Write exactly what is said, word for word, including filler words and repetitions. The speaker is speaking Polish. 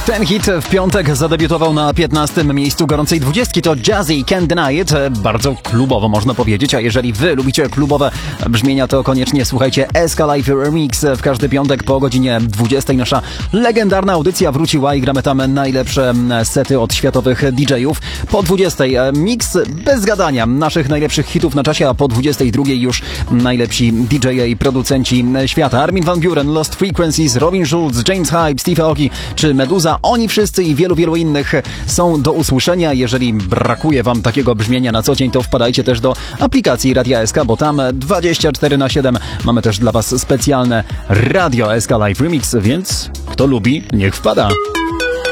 Ten hit w piątek zadebiutował na piętnastym miejscu gorącej dwudziestki. To Jazzy, Can't Deny It. Bardzo klubowo można powiedzieć, a jeżeli wy lubicie klubowe brzmienia, to koniecznie słuchajcie S K Live Remix. W każdy piątek po godzinie dwudziestej nasza legendarna audycja wróciła i gramy tam najlepsze sety od światowych D J ów. Po dwudziestej mix bez gadania naszych najlepszych hitów na czasie, a po dwudziestej drugiej już najlepsi D J i producenci świata. Armin van Buuren, Lost Frequencies, Robin Schulz, James Hype, Steve Aoki czy Meduza. Oni wszyscy i wielu, wielu innych są do usłyszenia. Jeżeli brakuje wam takiego brzmienia na co dzień, to wpadajcie też do aplikacji Radia S K, bo tam dwadzieścia cztery na siedem mamy też dla was specjalne Radio S K Live Remix, więc kto lubi, niech wpada.